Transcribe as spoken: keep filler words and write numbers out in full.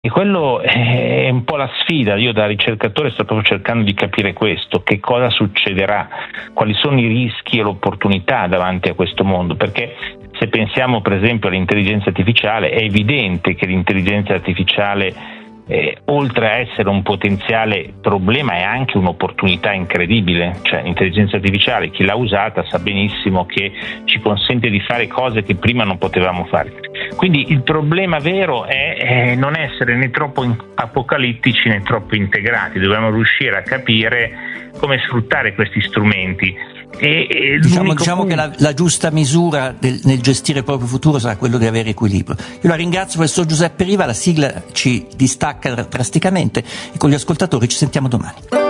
E quello è un po' la sfida. Io da ricercatore sto proprio cercando di capire questo, che cosa succederà, quali sono i rischi e l'opportunità davanti a questo mondo, perché se pensiamo per esempio all'intelligenza artificiale, è evidente che l'intelligenza artificiale Eh, oltre a essere un potenziale problema è anche un'opportunità incredibile. Cioè l'intelligenza artificiale, chi l'ha usata sa benissimo che ci consente di fare cose che prima non potevamo fare. Quindi il problema vero è, è non essere né troppo apocalittici né troppo integrati. Dobbiamo riuscire a capire come sfruttare questi strumenti. E, e diciamo, diciamo che la, la giusta misura del, nel gestire il proprio futuro sarà quello di avere equilibrio. Io la ringrazio, professor Giuseppe Riva, la sigla ci distacca drasticamente e con gli ascoltatori ci sentiamo domani.